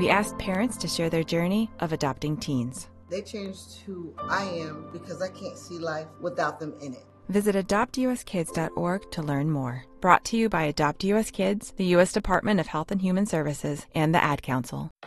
We asked parents to share their journey of adopting teens. They changed who I am because I can't see life without them in it. Visit adoptuskids.org to learn more. Brought to you by Adopt US Kids, the U.S. Department of Health and Human Services, and the Ad Council.